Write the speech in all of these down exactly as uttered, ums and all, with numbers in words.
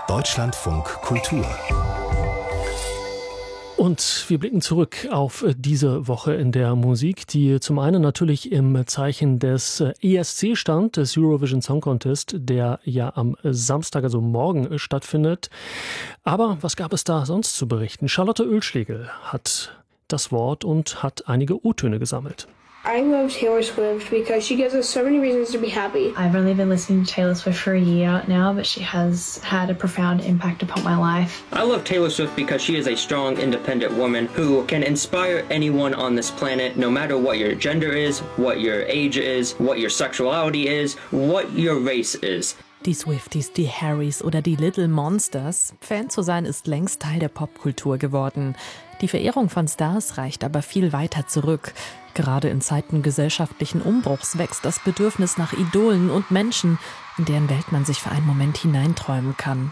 Deutschlandfunk Kultur. Und wir blicken zurück auf diese Woche in der Musik, die zum einen natürlich im Zeichen des E S C stand, des Eurovision Song Contest, der ja am Samstag, also morgen, stattfindet. Aber was gab es da sonst zu berichten? Charlotte Oelschlegel hat das Wort und hat einige O-Töne gesammelt. I love Taylor Swift because she gives us so many reasons to be happy. I've only been listening to Taylor Swift for a year now, but she has had a profound impact upon my life. I love Taylor Swift because she is a strong, independent woman who can inspire anyone on this planet, no matter what your gender is, what your age is, what your sexuality is, what your race is. Die Swifties, die Harrys oder die Little Monsters. Fan zu sein ist längst Teil der Popkultur geworden. Die Verehrung von Stars reicht aber viel weiter zurück. Gerade in Zeiten gesellschaftlichen Umbruchs wächst das Bedürfnis nach Idolen und Menschen, in deren Welt man sich für einen Moment hineinträumen kann.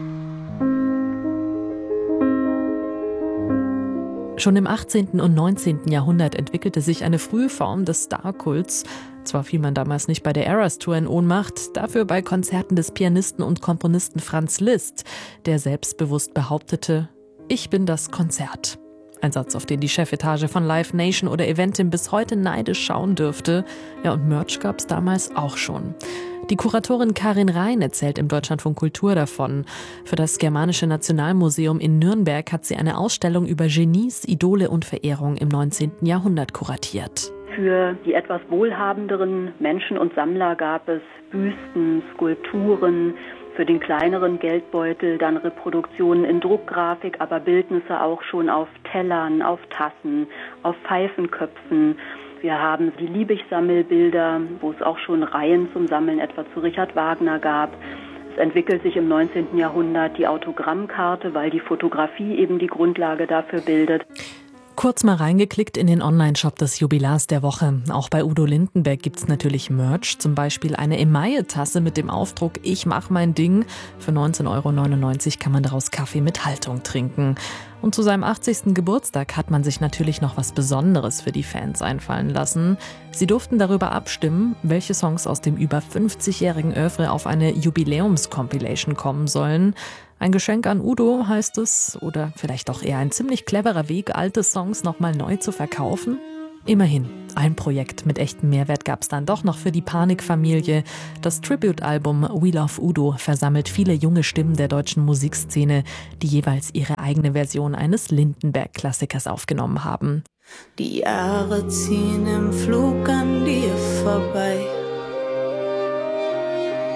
Schon im achtzehnten und neunzehnten Jahrhundert entwickelte sich eine frühe Form des Starkults. Zwar fiel man damals nicht bei der Eras Tour in Ohnmacht, dafür bei Konzerten des Pianisten und Komponisten Franz Liszt, der selbstbewusst behauptete: Ich bin das Konzert. Ein Satz, auf den die Chefetage von Live Nation oder Eventim bis heute neidisch schauen dürfte. Ja, und Merch gab's damals auch schon. Die Kuratorin Karin Rhein erzählt im Deutschlandfunk Kultur davon. Für das Germanische Nationalmuseum in Nürnberg hat sie eine Ausstellung über Genies, Idole und Verehrung im neunzehnten Jahrhundert kuratiert. Für die etwas wohlhabenderen Menschen und Sammler gab es Büsten, Skulpturen. Für den kleineren Geldbeutel dann Reproduktionen in Druckgrafik, aber Bildnisse auch schon auf Tellern, auf Tassen, auf Pfeifenköpfen. Wir haben die Liebig-Sammelbilder, wo es auch schon Reihen zum Sammeln etwa zu Richard Wagner gab. Es entwickelt sich im neunzehnten Jahrhundert die Autogrammkarte, weil die Fotografie eben die Grundlage dafür bildet. Kurz mal reingeklickt in den Online-Shop des Jubilars der Woche. Auch bei Udo Lindenberg gibt's natürlich Merch, zum Beispiel eine Emaille-Tasse mit dem Aufdruck Ich mach mein Ding. Für neunzehn Euro neunundneunzig kann man daraus Kaffee mit Haltung trinken. Und zu seinem achtzigsten Geburtstag hat man sich natürlich noch was Besonderes für die Fans einfallen lassen. Sie durften darüber abstimmen, welche Songs aus dem über fünfzigjährigen Oeuvre auf eine Jubiläums-Compilation kommen sollen. Ein Geschenk an Udo, heißt es, oder vielleicht auch eher ein ziemlich cleverer Weg, alte Songs nochmal neu zu verkaufen? Immerhin, ein Projekt mit echtem Mehrwert gab es dann doch noch für die Panik-Familie. Das Tribute-Album We Love Udo versammelt viele junge Stimmen der deutschen Musikszene, die jeweils ihre eigene Version eines Lindenberg-Klassikers aufgenommen haben. Die Jahre ziehen im Flug an dir vorbei.